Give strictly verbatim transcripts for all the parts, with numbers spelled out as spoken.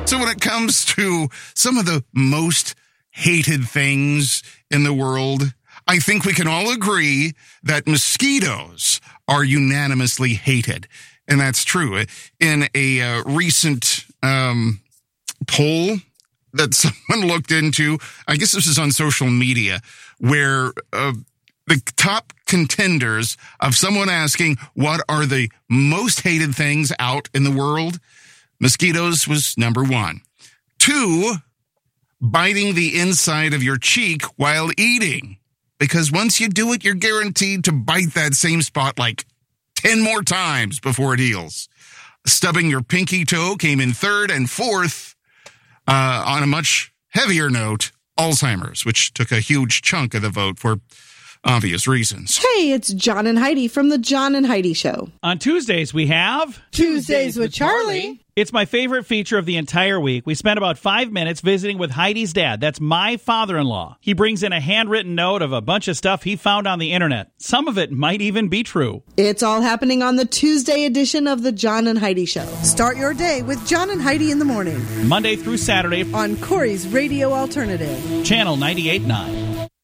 So when it comes to some of the most hated things in the world, I think we can all agree that mosquitoes are unanimously hated. And that's true. In a uh, recent um, poll that someone looked into, I guess this is on social media, where uh, the top contenders of someone asking what are the most hated things out in the world, mosquitoes was number one. Two, biting the inside of your cheek while eating. Because once you do it, you're guaranteed to bite that same spot like ten more times before it heals. Stubbing your pinky toe came in third, and fourth, uh, on a much heavier note, Alzheimer's, which took a huge chunk of the vote for obvious reasons. Hey, it's John and Heidi from the John and Heidi Show. On Tuesdays, we have... Tuesdays with Charlie. It's my favorite feature of the entire week. We spend about five minutes visiting with Heidi's dad. That's my father-in-law. He brings in a handwritten note of a bunch of stuff he found on the internet. Some of it might even be true. It's all happening on the Tuesday edition of the John and Heidi Show. Start your day with John and Heidi in the morning. Monday through Saturday. On Corey's Radio Alternative. Channel ninety-eight point nine.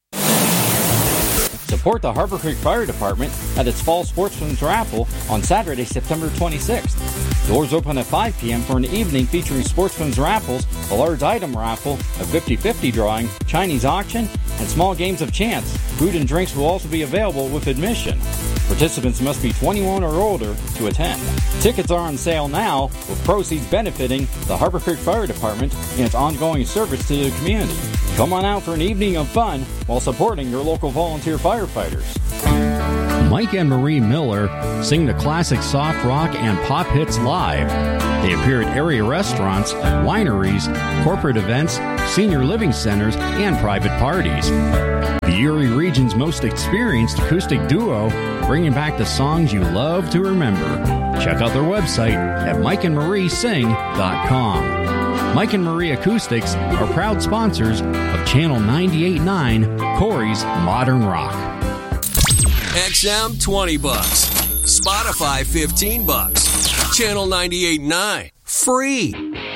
Support the Harbor Creek Fire Department at its Fall Sportsman's Raffle on Saturday, September twenty-sixth. Doors open at five p.m. for an evening featuring Sportsman's Raffles, a large item raffle, a fifty-fifty drawing, Chinese auction, and small games of chance. Food and drinks will also be available with admission. Participants must be twenty-one or older to attend. Tickets are on sale now, with proceeds benefiting the Harbor Creek Fire Department and its ongoing service to the community. Come on out for an evening of fun while supporting your local volunteer firefighters. Mike and Marie Miller sing the classic soft rock and pop hits live. They appear at area restaurants, wineries, corporate events, senior living centers, and private parties. The Erie region's most experienced acoustic duo, bringing back the songs you love to remember. Check out their website at mike and marie sing dot com. Mike and Marie Acoustics are proud sponsors of Channel ninety-eight point nine, Corey's Modern Rock. X M twenty bucks. Spotify fifteen bucks. Channel ninety-eight point nine free.